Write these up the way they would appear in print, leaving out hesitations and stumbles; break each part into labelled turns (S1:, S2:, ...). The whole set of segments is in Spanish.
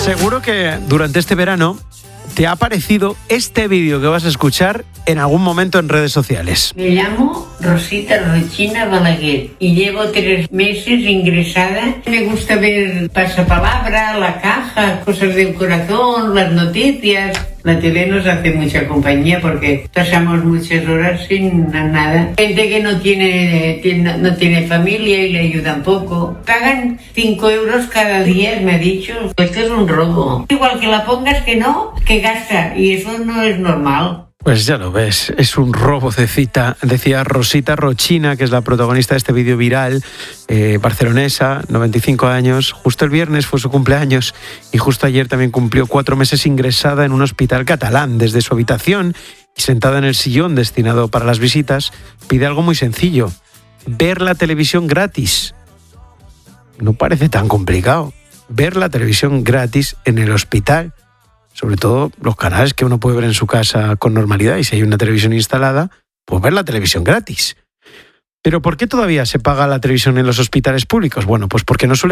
S1: Seguro que durante este verano te ha aparecido este vídeo que vas a escuchar en algún momento en redes sociales.
S2: Me llamo Rosita Rochina Balaguer y llevo 3 meses ingresada. Me gusta ver Pasapalabra, La Caja, Cosas del Corazón, las noticias. La tele nos hace mucha compañía porque pasamos muchas horas sin nada. Gente que no tiene familia y le ayudan poco. Pagan 5 euros cada día, me ha dicho. Esto es un robo. Igual que la pongas que no, que gasta. Y eso no es normal.
S1: Pues ya lo ves, es un robo de cita, decía Rosita Rochina, que es la protagonista de este vídeo viral, barcelonesa, 95 años. Justo el viernes fue su cumpleaños y justo ayer también cumplió 4 meses ingresada en un hospital catalán. Desde su habitación y sentada en el sillón destinado para las visitas, pide algo muy sencillo: ver la televisión gratis. No parece tan complicado, ver la televisión gratis en el hospital. Sobre todo los canales que uno puede ver en su casa con normalidad, y si hay una televisión instalada, pues ver la televisión gratis. Pero ¿por qué todavía se paga la televisión en los hospitales públicos? Bueno, pues porque no suele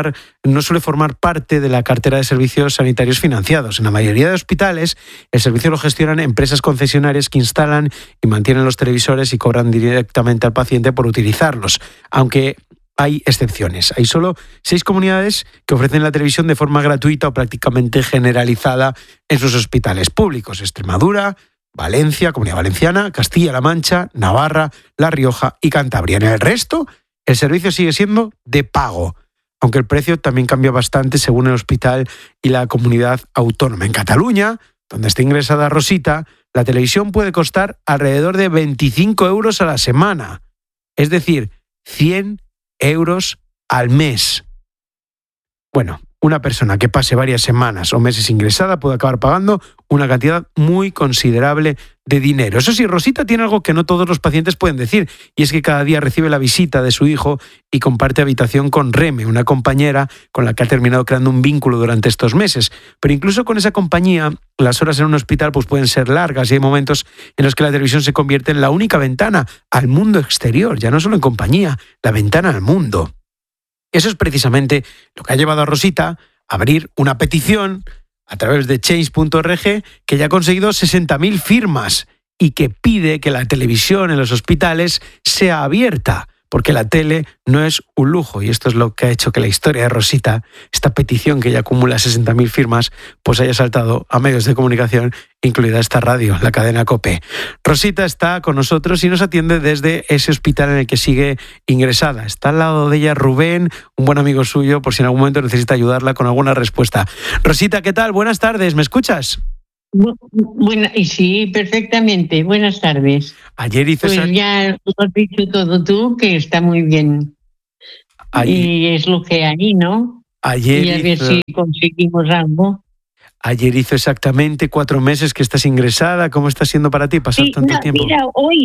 S1: formar parte de la cartera de servicios sanitarios financiados. En la mayoría de hospitales, el servicio lo gestionan empresas concesionarias que instalan y mantienen los televisores y cobran directamente al paciente por utilizarlos, aunque hay excepciones. Hay solo 6 comunidades que ofrecen la televisión de forma gratuita o prácticamente generalizada en sus hospitales públicos: Extremadura, Valencia, Comunidad Valenciana, Castilla-La Mancha, Navarra, La Rioja y Cantabria. En el resto, el servicio sigue siendo de pago, aunque el precio también cambia bastante según el hospital y la comunidad autónoma. En Cataluña, donde está ingresada Rosita, la televisión puede costar alrededor de 25 euros a la semana, es decir, 100 euros al mes. Bueno, una persona que pase varias semanas o meses ingresada puede acabar pagando una cantidad muy considerable de dinero. Eso sí, Rosita tiene algo que no todos los pacientes pueden decir, y es que cada día recibe la visita de su hijo y comparte habitación con Reme, una compañera con la que ha terminado creando un vínculo durante estos meses. Pero incluso con esa compañía, las horas en un hospital pues pueden ser largas y hay momentos en los que la televisión se convierte en la única ventana al mundo exterior, ya no solo en compañía, la ventana al mundo. Eso es precisamente lo que ha llevado a Rosita a abrir una petición a través de change.org que ya ha conseguido 60.000 firmas y que pide que la televisión en los hospitales sea abierta, porque la tele no es un lujo, y esto es lo que ha hecho que la historia de Rosita, esta petición que ya acumula 60.000 firmas, pues haya saltado a medios de comunicación, incluida esta radio, la cadena COPE. Rosita está con nosotros y nos atiende desde ese hospital en el que sigue ingresada. Está al lado de ella Rubén, un buen amigo suyo, por si en algún momento necesita ayudarla con alguna respuesta. Rosita, ¿qué tal? Buenas tardes, ¿me escuchas?
S2: Sí, perfectamente. Buenas tardes.
S1: Ayer hizo
S2: pues ya lo has dicho todo tú, que está muy bien. Y es lo que hay, ¿no? Y a ver si conseguimos algo.
S1: Ayer hizo exactamente 4 meses que estás ingresada. ¿Cómo está siendo para ti pasar tanto tiempo?
S2: Mira,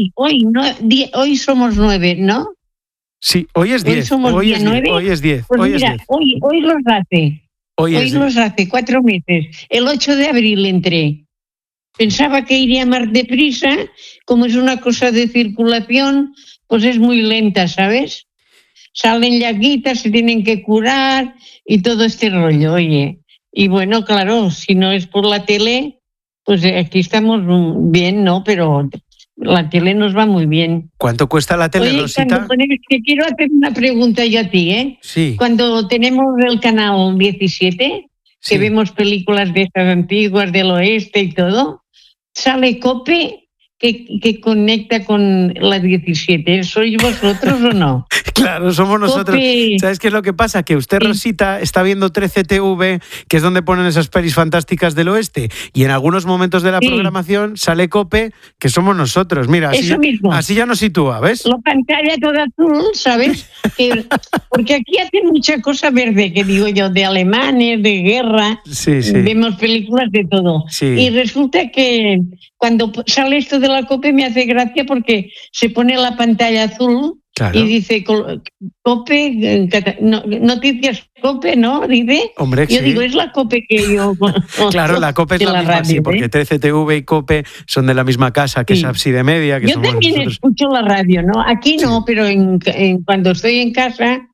S2: hoy somos 9, ¿no?
S1: Sí, hoy es 10. Hoy es 10.
S2: Pues mira, hoy los hace. Hoy los hace 4 meses. El 8 de abril entré. Pensaba que iría más deprisa. Como es una cosa de circulación, pues es muy lenta, ¿sabes? Salen llaguitas, se tienen que curar y todo este rollo, oye. Y bueno, claro, si no es por la tele, pues aquí estamos bien, ¿no? Pero la tele nos va muy bien.
S1: ¿Cuánto cuesta la tele, Rosita?
S2: Que quiero hacer una pregunta yo a ti, ¿eh?
S1: Sí.
S2: Cuando tenemos el canal 17, sí, que vemos películas de estas antiguas del oeste y todo, sale COPE que conecta con la 17. ¿Sois vosotros o no?
S1: Claro, somos nosotros.
S2: COPE.
S1: ¿Sabes qué es lo que pasa? Que usted, Rosita, está viendo 13TV, que es donde ponen esas pelis fantásticas del oeste, y en algunos momentos de la programación sale COPE, que somos nosotros. Mira, así ya nos sitúa, ¿ves?
S2: La pantalla toda azul, ¿sabes? Porque aquí hacen mucha cosa verde, que digo yo, de alemanes, de guerra.
S1: Sí.
S2: Vemos películas de todo.
S1: Sí.
S2: Y resulta que cuando sale esto de la COPE me hace gracia porque se pone la pantalla azul. Claro. Y dice COPE, noticias COPE, ¿no? Dice.
S1: Hombre,
S2: yo digo, es la COPE que yo.
S1: Claro, la COPE es la misma, radio, sí, porque 13TV y COPE son de la misma casa, que es Ábside Media. Que
S2: yo también escucho la radio, ¿no? Aquí no, pero cuando estoy en casa,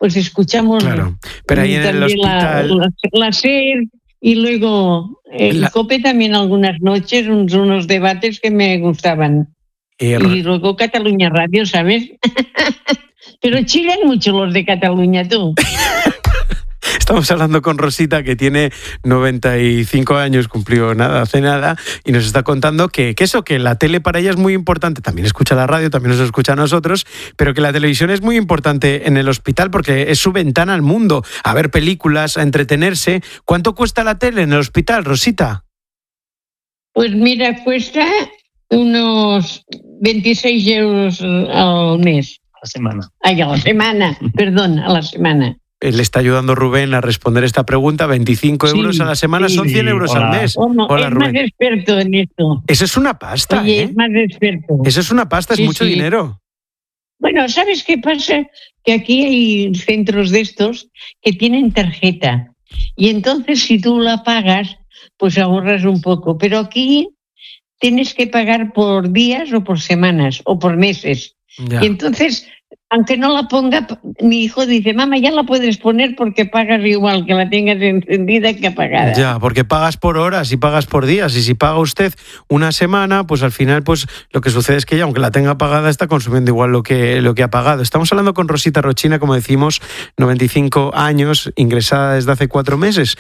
S3: pues escuchamos
S1: Claro, pero ahí en el hospital...
S3: la SER y luego el COPE también algunas noches, unos debates que me gustaban. Y luego Cataluña Radio, ¿sabes? Pero chillan mucho los de Cataluña, tú.
S1: Estamos hablando con Rosita, que tiene 95 años, cumplió hace nada, y nos está contando que la tele para ella es muy importante. También escucha la radio, también nos escucha a nosotros, pero que la televisión es muy importante en el hospital porque es su ventana al mundo, a ver películas, a entretenerse. ¿Cuánto cuesta la tele en el hospital, Rosita?
S3: Pues mira, cuesta unos 26 euros al mes.
S4: A la semana.
S3: Ay, a la semana, perdón, a la semana.
S1: Le está ayudando Rubén a responder esta pregunta. 25 euros a la semana son 100 euros al mes.
S3: Hola, es Rubén. Más experto en esto.
S1: Eso es una pasta,
S3: Oye, es más experto.
S1: Eso es una pasta, es mucho dinero.
S3: Bueno, ¿sabes qué pasa? Que aquí hay centros de estos que tienen tarjeta. Y entonces si tú la pagas, pues ahorras un poco. Pero aquí tienes que pagar por días o por semanas o por meses. Ya. Y entonces, aunque no la ponga, mi hijo dice, mamá, ya la puedes poner porque pagas igual que la tengas encendida que apagada.
S1: Ya, porque pagas por horas y pagas por días. Y si paga usted una semana, pues al final pues lo que sucede es que ella, aunque la tenga pagada, está consumiendo igual lo que ha pagado. Estamos hablando con Rosita Rochina, como decimos, 95 años, ingresada desde hace 4 meses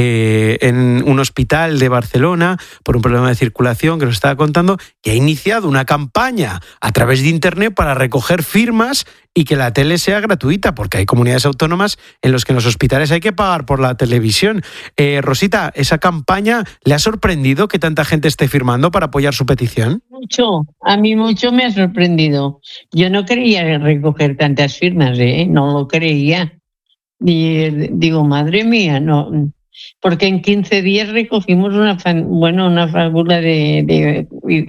S1: en un hospital de Barcelona por un problema de circulación que nos estaba contando, y ha iniciado una campaña a través de internet para recoger firmas y que la tele sea gratuita, porque hay comunidades autónomas en las que en los hospitales hay que pagar por la televisión. Rosita, ¿esa campaña le ha sorprendido que tanta gente esté firmando para apoyar su petición?
S3: Mucho, a mí mucho me ha sorprendido. Yo no creía recoger tantas firmas, no lo creía. Y digo, madre mía, no, porque en 15 días recogimos una fábula de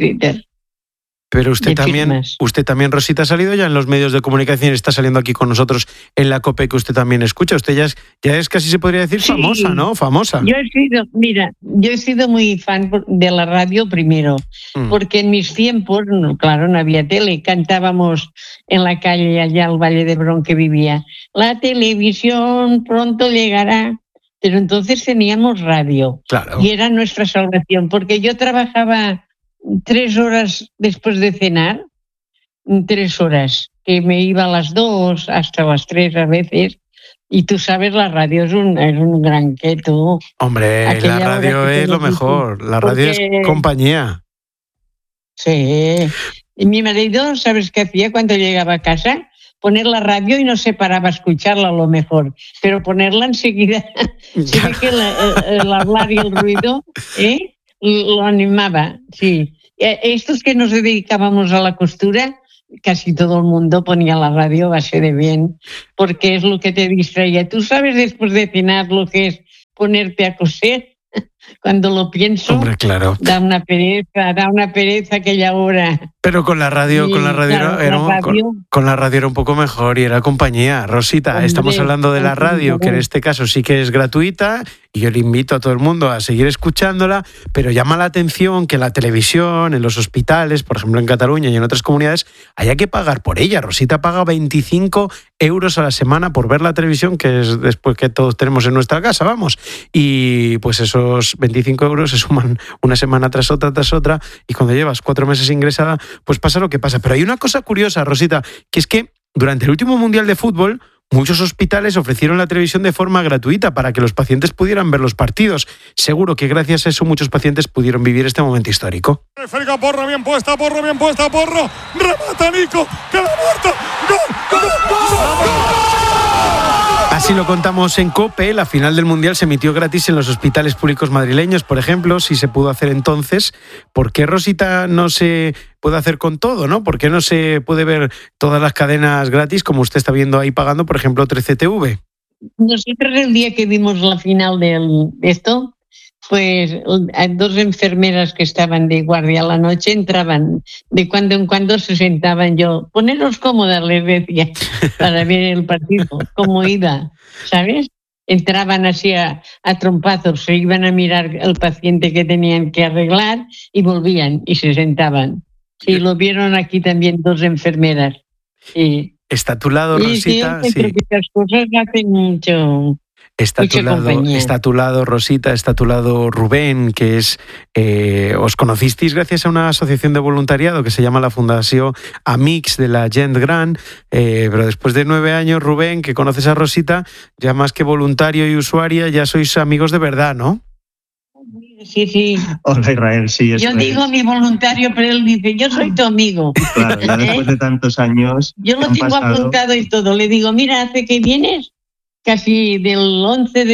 S1: Pero usted también, Rosita, ha salido ya en los medios de comunicación, está saliendo aquí con nosotros en la COPE, que usted también escucha. Usted ya es casi se podría decir famosa, ¿no? Famosa.
S3: Yo he sido muy fan de la radio primero, porque en mis tiempos, claro, no había tele, cantábamos en la calle allá al Valle de Brón que vivía. La televisión pronto llegará. Pero entonces teníamos radio.
S1: Claro.
S3: Y era nuestra salvación, porque yo trabajaba 3 horas después de cenar, 3 horas, que me iba a las 2 hasta las 3 a veces, y tú sabes, la radio es un gran queso.
S1: Hombre, la radio es lo mejor, la radio es compañía.
S3: Sí, y mi marido, ¿sabes qué hacía cuando llegaba a casa? Poner la radio y no se paraba a escucharla a lo mejor, pero ponerla enseguida, se ve que el hablar y el ruido, lo animaba, sí. Estos que nos dedicábamos a la costura, casi todo el mundo ponía la radio a base de bien, porque es lo que te distraía. ¿Tú sabes después de cenar lo que es ponerte a coser? Cuando lo pienso,
S1: hombre, claro,
S3: da una pereza aquella hora.
S1: Pero con la radio,
S3: Sí,
S1: con la radio,
S3: claro,
S1: con la radio era un poco mejor y era compañía. Rosita,
S3: Hombre,
S1: estamos hablando de la radio, que en este caso sí que es gratuita, y yo le invito a todo el mundo a seguir escuchándola, pero llama la atención que la televisión, en los hospitales, por ejemplo en Cataluña y en otras comunidades, haya que pagar por ella. Rosita paga 25 euros a la semana por ver la televisión, que es después que todos tenemos en nuestra casa, vamos. Y pues esos 25 euros se suman una semana tras otra, y cuando llevas 4 meses ingresada, pues pasa lo que pasa. Pero hay una cosa curiosa, Rosita, que es que durante el último Mundial de Fútbol, muchos hospitales ofrecieron la televisión de forma gratuita para que los pacientes pudieran ver los partidos. Seguro que gracias a eso muchos pacientes pudieron vivir este momento histórico.
S5: Porro, bien puesta, Porro. Remata Nico, queda muerto. ¡Gol!
S1: Así lo contamos en COPE. La final del Mundial se emitió gratis en los hospitales públicos madrileños, por ejemplo, si se pudo hacer entonces. ¿Por qué, Rosita, no se puede hacer con todo, no? ¿Por qué no se puede ver todas las cadenas gratis, como usted está viendo ahí pagando, por ejemplo, 13TV?
S3: Nosotros el día que vimos la final de esto, pues 2 enfermeras que estaban de guardia a la noche entraban, de cuando en cuando se sentaban. Yo, poneros cómodas, les decía, para ver el partido, cómo iba, ¿sabes? Entraban así a trompazos, se iban a mirar al paciente que tenían que arreglar y volvían y se sentaban. Sí, lo vieron aquí también 2 enfermeras. Sí.
S1: Está a tu lado, Rosita.
S3: Sí, creo que estas cosas hacen mucho.
S1: Está a tu lado Rosita, está a tu lado Rubén, que es os conocisteis gracias a una asociación de voluntariado que se llama la Fundació Amics de la Gent Gran, pero después de 9 años, Rubén, que conoces a Rosita, ya más que voluntario y usuaria, ya sois amigos de verdad, ¿no?
S3: Sí.
S4: Hola, Israel, sí.
S3: Yo digo mi voluntario, pero él dice, yo soy tu amigo.
S4: Claro, ya después de tantos años.
S3: Yo lo tengo apuntado y todo. Le digo, mira, hace que vienes casi del 11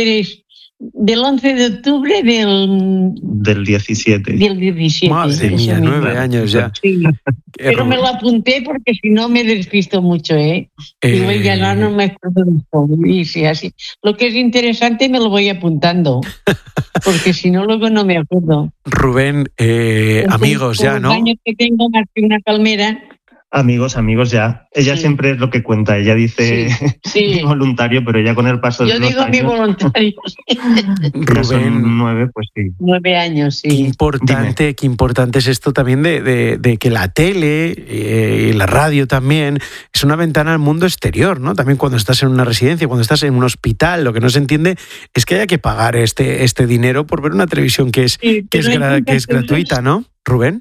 S3: de octubre
S4: del 17.
S3: Del 17.
S1: Madre mía, 9 años ya.
S3: Sí. Pero me lo apunté porque si no me despisto mucho, ¿eh? Digo, ya no me acuerdo de todo. Y sí, así. Lo que es interesante me lo voy apuntando, porque si no luego no me acuerdo.
S1: Rubén, amigos ya, ¿no?
S3: Los años que tengo más que una palmera.
S4: Amigos ya. Ella siempre es lo que cuenta. Ella dice mi voluntario, pero ya con el paso de los años...
S3: Yo digo mi voluntario.
S4: Ya son 9, pues sí.
S3: 9 años, sí.
S1: Qué importante es esto también de que la tele y la radio también es una ventana al mundo exterior, ¿no? También cuando estás en una residencia, cuando estás en un hospital, lo que no se entiende es que haya que pagar este dinero por ver una televisión que es gratuita, ¿no, Rubén?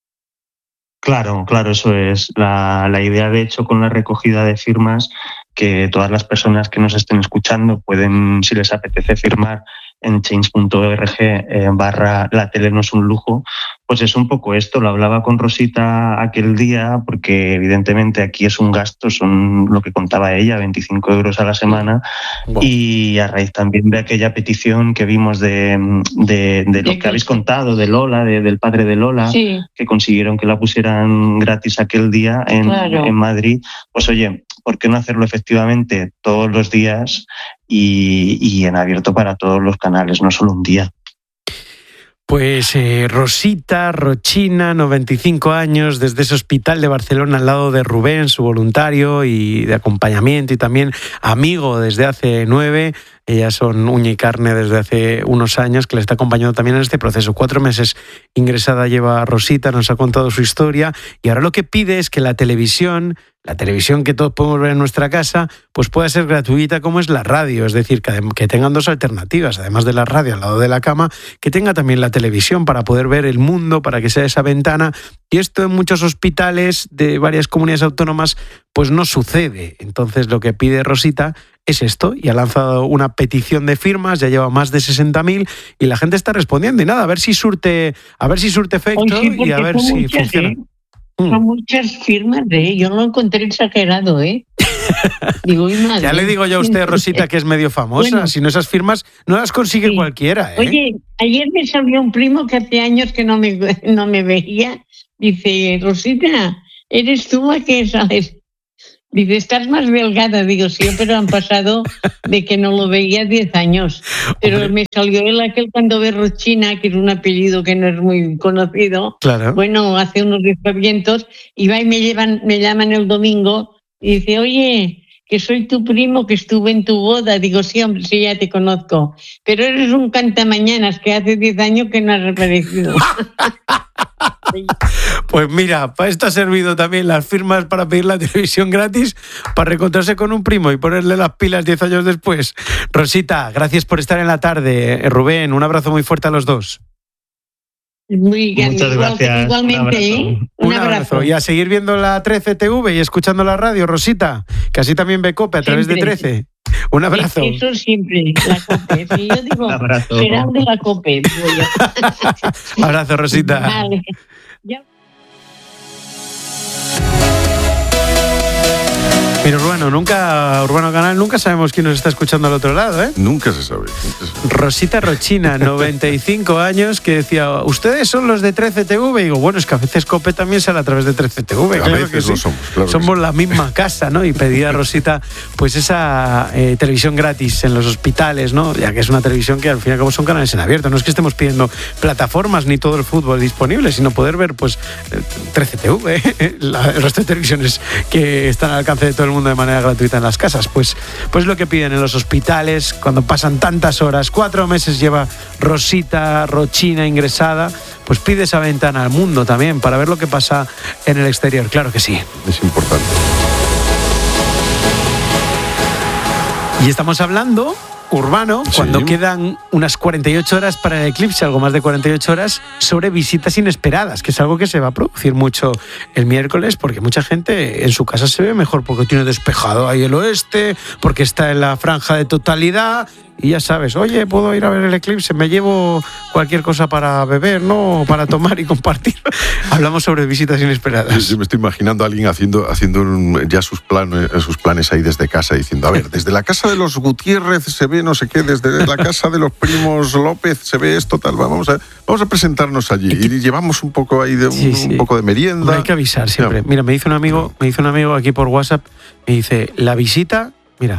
S4: Claro, eso es la idea, de hecho, con la recogida de firmas, que todas las personas que nos estén escuchando pueden, si les apetece, firmar en change.org/la tele no es un lujo. Pues es un poco esto, lo hablaba con Rosita aquel día, porque evidentemente aquí es un gasto, son lo que contaba ella, 25 euros a la semana, y a raíz también de aquella petición que vimos de lo que habéis contado, de Lola, del padre de Lola, que consiguieron que la pusieran gratis aquel día en Madrid, pues oye, ¿por qué no hacerlo efectivamente todos los días y en abierto para todos los canales, no solo un día?
S1: Pues Rosita Rochina, 95 años, desde ese hospital de Barcelona al lado de Rubén, su voluntario y de acompañamiento y también amigo desde hace 9. Ellas son uña y carne desde hace unos años, que le está acompañando también en este proceso. 4 meses ingresada lleva Rosita, nos ha contado su historia y ahora lo que pide es que la televisión que todos podemos ver en nuestra casa, pues pueda ser gratuita como es la radio, es decir, que tengan 2 alternativas, además de la radio al lado de la cama, que tenga también la televisión para poder ver el mundo, para que sea esa ventana. Y esto en muchos hospitales de varias comunidades autónomas pues no sucede. Entonces lo que pide Rosita es esto, y ha lanzado una petición de firmas, ya lleva más de 60.000 y la gente está respondiendo y nada, a ver si surte efecto y a ver si funciona.
S3: Son muchas firmas, yo lo encontré exagerado, Digo, madre.
S1: Ya le digo yo a usted, Rosita, que es medio famosa. Si no, esas firmas no las consigue cualquiera,
S3: Oye, ayer me salió un primo que hace años que no me veía. Dice, Rosita, ¿eres tú la que sales? Dice, estás más delgada. Digo, sí, pero han pasado de que no lo veía 10 años. Pero me salió aquel cuando ve Rochina, que es un apellido que no es muy conocido.
S1: Claro.
S3: Bueno, hace unos despavientos y va y me llaman el domingo y dice, oye, que soy tu primo, que estuve en tu boda. Digo, sí, hombre, sí, ya te conozco. Pero eres un cantamañanas que hace 10 años que no has reaparecido.
S1: Pues mira, para esto ha servido también las firmas para pedir la televisión gratis, para reencontrarse con un primo y ponerle las pilas 10 años después. Rosita, gracias por estar en la tarde. Rubén, un abrazo muy fuerte a los dos.
S3: Muy bien,
S4: muchas gracias.
S3: Igualmente,
S1: un abrazo. Y a seguir viendo la 13 TV y escuchando la radio, Rosita, que así también ve COPE a través de 13. Un abrazo.
S3: Eso siempre, la COPE. Si yo digo, será de la COPE.
S1: Abrazo, Rosita.
S3: Vale.
S1: Pero Urbano Canal, nunca sabemos quién nos está escuchando al otro lado,
S6: Nunca se sabe.
S1: Rosita Rochina, 95 años, que decía, ¿ustedes son los de 13 TV? Y digo, bueno, es que a veces COPE también sale a través de 13 TV.
S6: A veces lo somos, claro.
S1: Somos la misma casa, ¿no? Y pedía a Rosita, pues esa televisión gratis en los hospitales, ¿no? Ya que es una televisión que al fin y al cabo son canales en abierto. No es que estemos pidiendo plataformas ni todo el fútbol disponible, sino poder ver, pues, 13 TV, el resto de televisiones que están al alcance de todo el mundo de manera gratuita en las casas. Pues lo que piden en los hospitales cuando pasan tantas horas. 4 meses lleva Rosita Rochina ingresada, pues pide esa ventana al mundo también para ver lo que pasa en el exterior. Claro que sí.
S6: Es importante.
S1: Y estamos hablando, Urbano, cuando quedan unas 48 horas para el eclipse, algo más de 48 horas, sobre visitas inesperadas, que es algo que se va a producir mucho el miércoles, porque mucha gente en su casa se ve mejor porque tiene despejado ahí el oeste, porque está en la franja de totalidad. Y ya sabes, oye, puedo ir a ver el eclipse, me llevo cualquier cosa para beber, ¿no? Para tomar y compartir. Hablamos sobre visitas inesperadas.
S6: Yo me estoy imaginando a alguien haciendo ya sus planes ahí desde casa, diciendo, a ver, desde la casa de los Gutiérrez se ve no sé qué, desde la casa de los primos López se ve esto, tal, vamos a presentarnos allí. Y llevamos un poco ahí de un poco de merienda.
S1: Hay que avisar siempre. Mira, me dice un amigo aquí por WhatsApp, me dice, la visita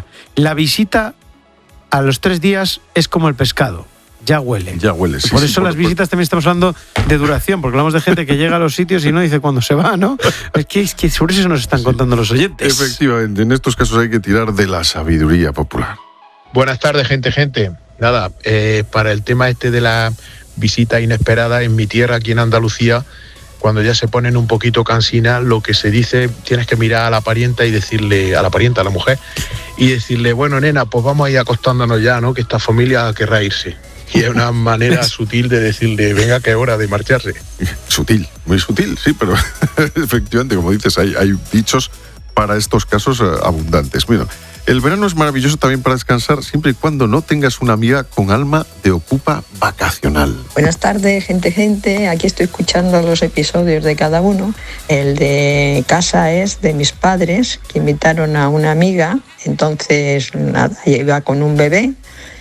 S1: a los 3 días es como el pescado. Ya huele. Sí, por eso las visitas también estamos hablando de duración, porque hablamos de gente que llega a los sitios y no dice cuándo se va, ¿no? Es que sobre eso nos están contando los oyentes.
S6: Efectivamente, en estos casos hay que tirar de la sabiduría popular.
S7: Buenas tardes, gente. Nada, para el tema de la visita inesperada en mi tierra, aquí en Andalucía, cuando ya se ponen un poquito cansinas, lo que se dice, tienes que mirar a la parienta y decirle, a la mujer, y decirle, bueno, nena, pues vamos a ir acostándonos ya, ¿no? Que esta familia querrá irse. Y es una manera sutil de decirle, venga, que es hora de marcharse.
S6: Sutil, muy sutil, sí, pero efectivamente, como dices, hay dichos para estos casos abundantes. Mira, el verano es maravilloso también para descansar, siempre y cuando no tengas una amiga con alma de ocupa vacacional.
S8: Buenas tardes, gente. Aquí estoy escuchando los episodios de cada uno. El de casa es de mis padres, que invitaron a una amiga. Entonces, nada, iba con un bebé.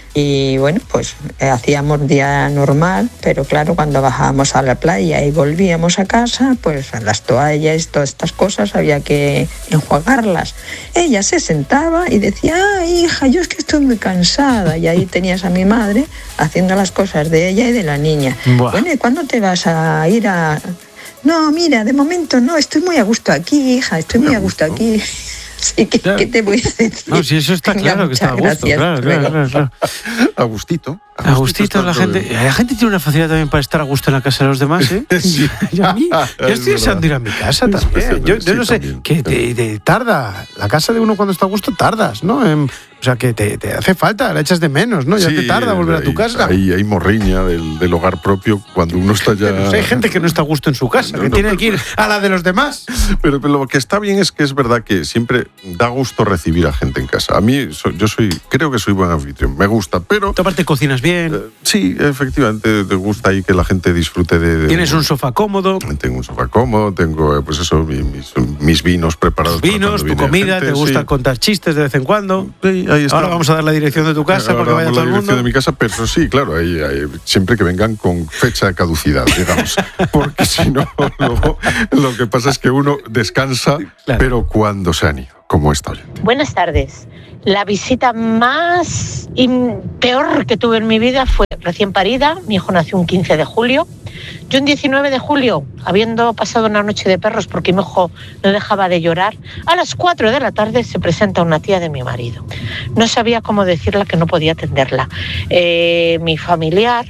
S8: Y bueno, pues hacíamos día normal, pero claro, cuando bajábamos a la playa y volvíamos a casa, pues las toallas y todas estas cosas había que enjuagarlas. Ella se sentaba y decía, ay, hija, yo es que estoy muy cansada. Y ahí tenías a mi madre haciendo las cosas de ella y de la niña. Buah. Bueno, ¿y cuándo te vas a ir a...? No, mira, de momento no, estoy muy a gusto aquí, hija, estoy muy a gusto aquí. Sí,
S1: claro.
S8: ¿Qué te voy a decir?
S1: No, si eso está claro, que está a gusto. Claro.
S6: Agustito,
S1: la gente tiene una facilidad también para estar a gusto en la casa de los demás, ¿eh?
S6: Sí.
S1: Yo estoy deseando ir a mi casa también. Yo no sé, que te tarda. La casa de uno cuando está a gusto tardas, ¿no? O sea, que te hace falta, la echas de menos, ¿no? Ya te tarda volver a tu casa.
S6: Hay morriña del hogar propio cuando uno está ya...
S1: Pero hay gente que no está a gusto en su casa, que tiene que ir a la de los demás.
S6: Pero lo que está bien es que es verdad que siempre da gusto recibir a gente en casa. A mí, creo que soy buen anfitrión, me gusta, pero...
S1: ¿Tú aparte cocinas bien?
S6: Sí, efectivamente, te gusta ahí que la gente disfrute de...
S1: ¿Tienes un sofá cómodo?
S6: Tengo un sofá cómodo, tengo, pues eso, mis vinos preparados.
S1: Tus vinos, tu comida, gente, te gusta contar chistes de vez en cuando.
S6: Sí, ahí está.
S1: Ahora vamos a dar la dirección de tu casa para que vaya todo el mundo.
S6: La dirección de mi casa, pero sí, claro, siempre que vengan con fecha de caducidad, digamos. Porque si no, luego lo que pasa es que uno descansa, claro, pero cuando se han ido, como esta oyente.
S9: Buenas tardes. La visita más y peor que tuve en mi vida fue recién parida. Mi hijo nació un 15 de julio. Yo un 19 de julio, habiendo pasado una noche de perros porque mi hijo no dejaba de llorar, a las 4 de la tarde se presenta una tía de mi marido. No sabía cómo decirle que no podía atenderla. Mi familiar,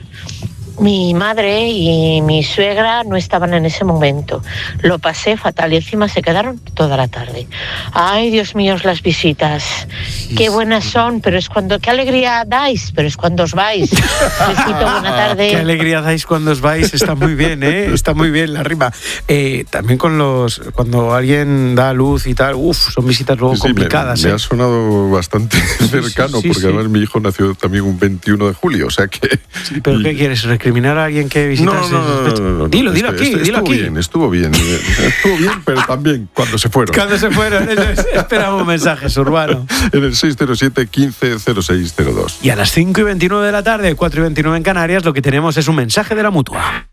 S9: mi madre y mi suegra no estaban en ese momento. Lo pasé fatal y encima se quedaron toda la tarde. Ay, Dios mío, las visitas. Qué buenas son, pero es cuando... Qué alegría dais, pero es cuando os vais. Besito, buena tarde.
S1: Qué alegría dais cuando os vais. Está muy bien, ¿eh? Está muy bien la rima. También cuando alguien da luz y tal, son visitas luego complicadas.
S6: Me ha sonado bastante cercano, porque además mi hijo nació también un 21 de julio, o sea que...
S1: Sí, ¿pero qué quieres? ¿Recriminar a alguien que visitase?
S6: No. Dilo aquí. Estuvo bien, pero también cuando se fueron.
S1: Esperamos un mensaje, Urbano.
S6: En el 607-150602.
S1: Y a las 5:29 de la tarde, 4:29 en Canarias, lo que tenemos es un mensaje de la Mutua.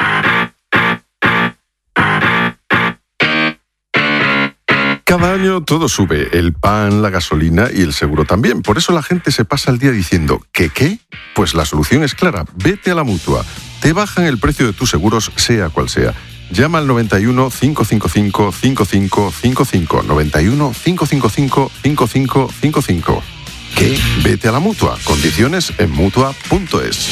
S6: Cada año todo sube, el pan, la gasolina y el seguro también. Por eso la gente se pasa el día diciendo ¿qué? Pues la solución es clara, vete a la Mutua. Te bajan el precio de tus seguros, sea cual sea. Llama al 91 555 5555. 91 555 5555. ¿Qué? Vete a la Mutua. Condiciones en Mutua.es.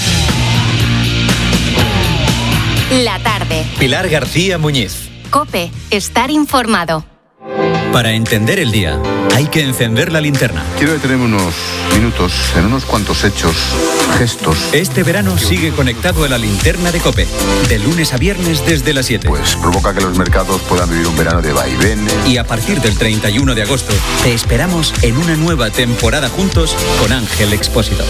S10: La tarde.
S11: Pilar García Muñiz.
S10: COPE. Estar informado. Para entender el día, hay que encender la linterna.
S11: Quiero detenerme unos minutos en unos cuantos hechos, gestos.
S10: Este verano sigue conectado a la linterna de COPE, de lunes a viernes desde las 7.
S11: Pues provoca que los mercados puedan vivir un verano de vaivenes.
S10: Y a partir del 31 de agosto, te esperamos en una nueva temporada juntos con Ángel Expósito.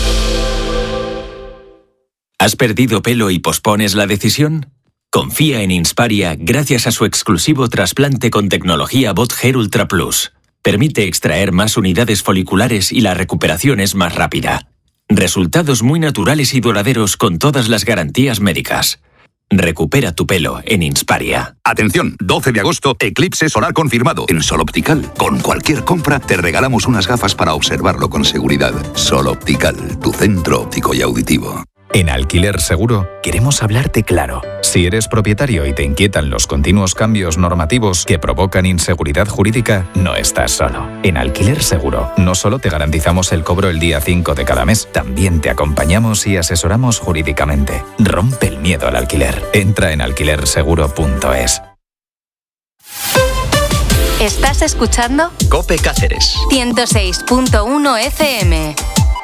S12: ¿Has perdido pelo y pospones la decisión? Confía en Insparia gracias a su exclusivo trasplante con tecnología Bot Hair Ultra Plus. Permite extraer más unidades foliculares y la recuperación es más rápida. Resultados muy naturales y duraderos con todas las garantías médicas. Recupera tu pelo en Insparia.
S13: Atención, 12 de agosto, eclipse solar confirmado. En Sol Optical, con cualquier compra, te regalamos unas gafas para observarlo con seguridad. Sol Optical, tu centro óptico y auditivo.
S14: En Alquiler Seguro queremos hablarte claro. Si eres propietario y te inquietan los continuos cambios normativos que provocan inseguridad jurídica, no estás solo. En Alquiler Seguro no solo te garantizamos el cobro el día 5 de cada mes, también te acompañamos y asesoramos jurídicamente. Rompe el miedo al alquiler. Entra en alquilerseguro.es.
S15: ¿Estás escuchando?
S10: COPE Cáceres
S15: 106.1 FM.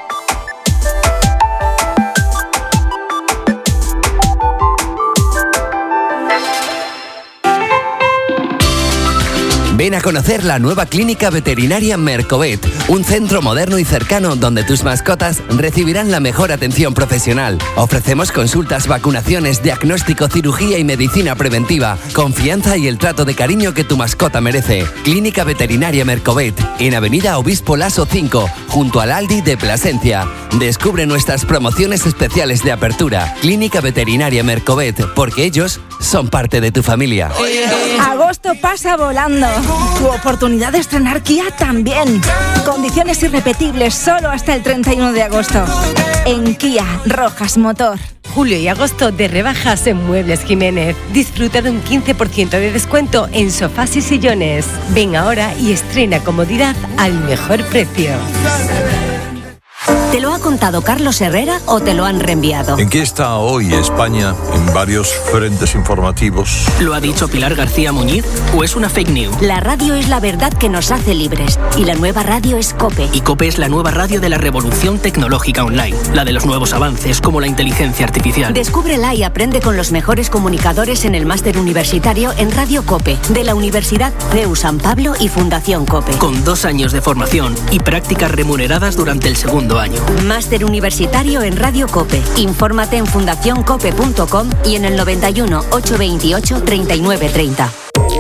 S16: Ven a conocer la nueva clínica veterinaria Mercovet, un centro moderno y cercano donde tus mascotas recibirán la mejor atención profesional. Ofrecemos consultas, vacunaciones, diagnóstico, cirugía y medicina preventiva, confianza y el trato de cariño que tu mascota merece. Clínica veterinaria Mercovet, en Avenida Obispo Laso 5, junto al Aldi de Plasencia. Descubre nuestras promociones especiales de apertura. Clínica veterinaria Mercovet, porque ellos son parte de tu familia.
S17: Agosto pasa volando. Tu oportunidad de estrenar Kia también. Condiciones irrepetibles solo hasta el 31 de agosto. En Kia, Rojas Motor.
S18: Julio y agosto de rebajas en Muebles Jiménez. Disfruta de un 15% de descuento en sofás y sillones. Ven ahora y estrena comodidad al mejor precio.
S15: ¿Te lo ha contado Carlos Herrera o te lo han reenviado?
S19: ¿En qué está hoy España en varios frentes informativos?
S20: ¿Lo ha dicho Pilar García Muñiz o es una fake news?
S15: La radio es la verdad que nos hace libres y la nueva radio es COPE.
S20: Y COPE es la nueva radio de la revolución tecnológica online, la de los nuevos avances como la inteligencia artificial.
S15: Descúbrela y aprende con los mejores comunicadores en el máster universitario en Radio COPE de la Universidad CEU San Pablo y Fundación COPE.
S20: Con 2 años de formación y prácticas remuneradas durante el segundo año.
S15: Máster universitario en Radio COPE. Infórmate en fundacioncope.com y en el 91 828 3930.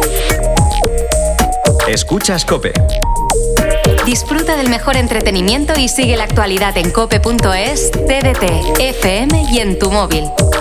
S10: Escuchas COPE.
S15: Disfruta del mejor entretenimiento y sigue la actualidad en cope.es, TDT, FM y en tu móvil.